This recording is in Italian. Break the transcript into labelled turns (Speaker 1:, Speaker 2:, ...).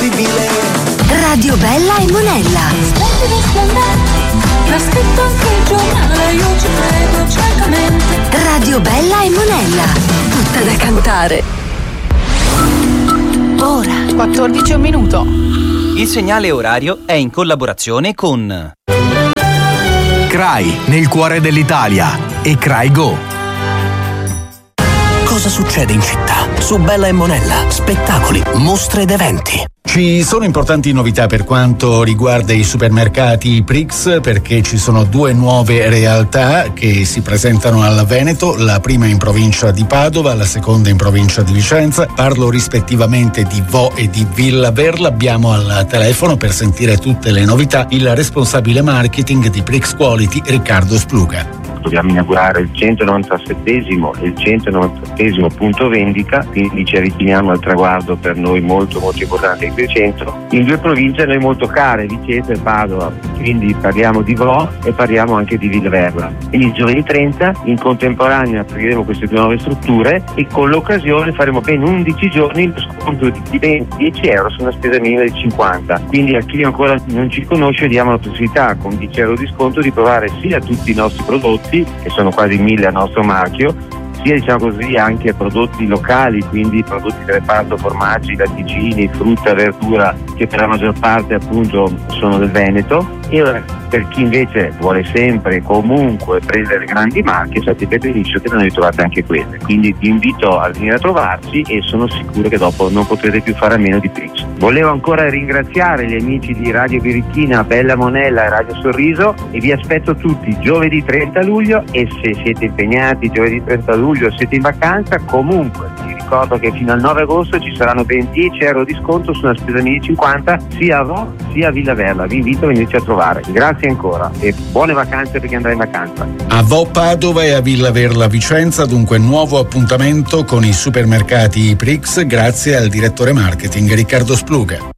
Speaker 1: impossibile.
Speaker 2: Radio Bella e Monella.
Speaker 3: Splendido splendente, l'ha scritto anche il giornale, io ci credo ciecamente.
Speaker 2: Radio Bella e Monella, tutta da cantare. Ora
Speaker 4: 14 un minuto.
Speaker 5: Il segnale orario è in collaborazione con
Speaker 6: CRAI, nel cuore dell'Italia, e CRAI Go. Cosa succede in città? Su Bella e Monella, spettacoli, mostre ed eventi.
Speaker 7: Ci sono importanti novità per quanto riguarda i supermercati Prix, perché ci sono due nuove realtà che si presentano al Veneto, la prima in provincia di Padova, la seconda in provincia di Vicenza. Parlo rispettivamente di Vo e di Villa Verla. Abbiamo al telefono, per sentire tutte le novità, il responsabile marketing di Prix Quality, Riccardo Spluga.
Speaker 8: Dobbiamo inaugurare il 197esimo e il 198esimo punto vendita, quindi ci avviciniamo al traguardo per noi molto molto importante del centro, in due province a noi molto care, Vicenza e Padova, quindi parliamo di Vo e parliamo anche di Villa Verla. Il giovedì 30 in contemporanea apriremo queste due nuove strutture e con l'occasione faremo ben 11 giorni lo sconto di 10 euro su una spesa minima di 50, quindi a chi ancora non ci conosce diamo la possibilità con 10 euro di sconto di provare sia tutti i nostri prodotti, che sono quasi 1000 a nostro marchio, sia diciamo così anche prodotti locali, quindi prodotti del reparto formaggi, latticini, frutta, verdura, che per la maggior parte appunto sono del Veneto. E per chi invece vuole sempre comunque prendere grandi marche, sapete benissimo che noi trovate anche queste, quindi vi invito a venire a trovarci e sono sicuro che dopo non potrete più fare a meno di Prix. Volevo ancora ringraziare gli amici di Radio Birichina, Bella Monella e Radio Sorriso e vi aspetto tutti giovedì 30 luglio e se siete impegnati giovedì 30 luglio siete in vacanza, comunque vi ricordo che fino al 9 agosto ci saranno ben 10 euro di sconto su una spesa minima di 50 sia a Vo sia a Villa Verla. Vi invito a venirci a trovare. Grazie ancora e buone vacanze per chi andrà in vacanza.
Speaker 7: A Vo Padova e a Villa Verla Vicenza, dunque nuovo appuntamento con i supermercati Prix grazie al direttore marketing Riccardo Spluga.